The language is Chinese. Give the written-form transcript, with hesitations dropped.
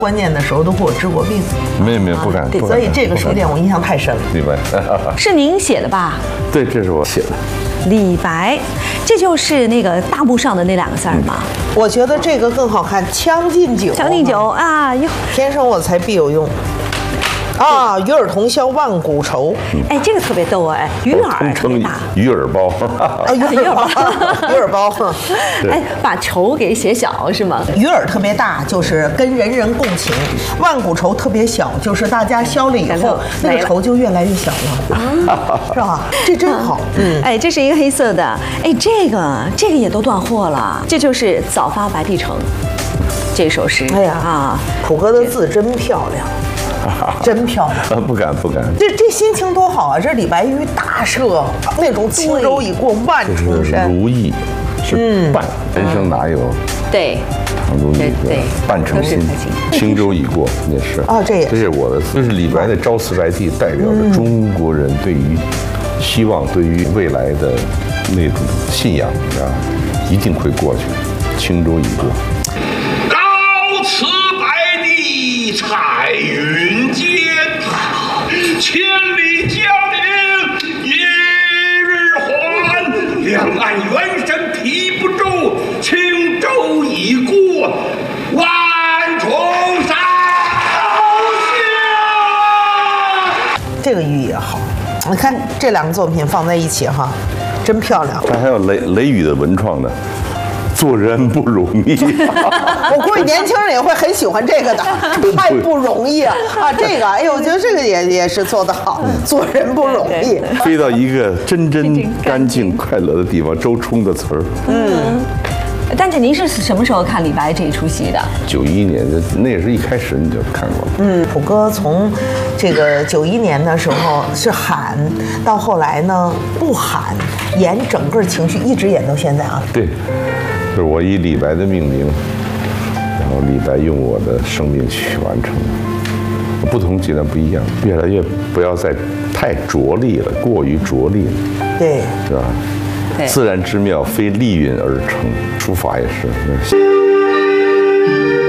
关键的时候都给我治过病。 没有不敢。 对，所以这个书店我印象太深了。 李白是您写的吧？ 对，这是我写的。 李白，这就是那个大幕上的那2个字吗？ 我觉得这个更好看，《将进酒》。 将进酒啊， 天生我材必有用。啊，与尔同销万古愁。 哎，这个特别逗哎，鱼饵特别大。 鱼饵包。 啊，鱼饵包，鱼饵包。 哎，把愁给写小是吗？ 鱼饵特别大，就是跟人人共情；万古愁特别小，就是大家消了以后，那个愁就越来越小了，是吧？这真好。 哎，这是一个黑色的。哎，这个也都断货了。这就是《早发白帝城》这首诗。 哎呀啊，普哥的字真漂亮。真漂亮！ 不敢。 这心情多好啊！这李白于大赦，那种轻舟已过万重山。 如意是半，人生哪有？ 对， 唐如意对， 半诚心，轻舟已过也是。 啊，这是我的，这是李白的朝辞白帝，代表着中国人对于希望、对于未来的那种信仰啊，一定会过去。轻舟已过。 朝辞白帝彩云间，千里江陵一日还。两岸猿声啼不住，轻舟已过万重山。 这个寓意也好，你看这2个作品放在一起哈，真漂亮。 这还有雷雨的文创呢。做人不容易， 我估计年轻人也会很喜欢这个的，太不容易啊！这个，哎呦，我觉得这个也是做得好，做人不容易。 飞到一个真干净快乐的地方，周冲的词儿。 但是您是什么时候看李白这一出戏的 ？91年，那也是一开始你就看过。 普哥从这个91年的时候是喊，到后来呢不喊，演整个情绪一直演到现在啊。 对。就是我以李白的命名，然后李白用我的生命去完成。不同阶段不一样，越来越不要再太着力了，过于着力了， 对， 是吧？ 对， 自然之妙非丽韵而成，书法也是。